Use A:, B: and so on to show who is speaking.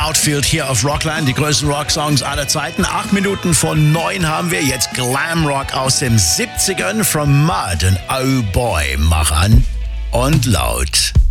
A: Outfield hier auf Rockland, die größten Rocksongs aller Zeiten. 8 Minuten von 9 haben wir jetzt Glamrock aus den 70ern from Mud und Oh Boy, mach an und laut.